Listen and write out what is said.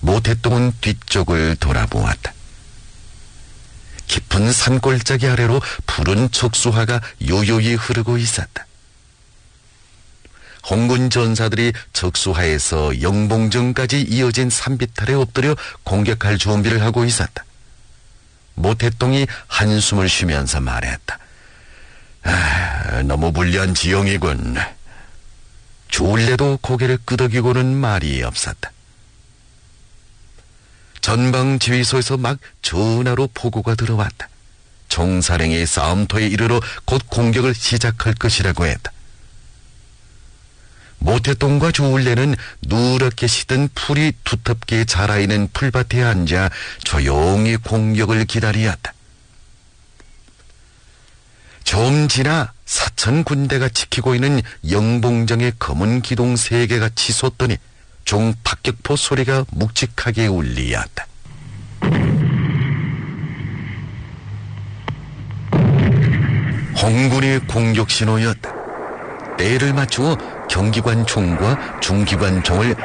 모태똥은 뒤쪽을 돌아보았다. 깊은 산골짜기 아래로 푸른 척수화가 요요히 흐르고 있었다. 홍군 전사들이 척수하에서 영봉정까지 이어진 산비탈에 엎드려 공격할 준비를 하고 있었다. 모태똥이 한숨을 쉬면서 말했다. 너무 불리한 지형이군. 조울래도 고개를 끄덕이고는 말이 없었다. 전방 지휘소에서 막 전화로 보고가 들어왔다. 총사령이 싸움터에 이르러 곧 공격을 시작할 것이라고 했다. 모태똥과 조울래는 누렇게 시든 풀이 두텁게 자라있는 풀밭에 앉아 조용히 공격을 기다리었다. 좀 지나 사천 군대가 지키고 있는 영봉정의 검은 기둥 3개가 치솟더니 종 박격포 소리가 묵직하게 울리었다. 홍군의 공격 신호였다. 때를 맞추어 경기관 총과 중기관 총을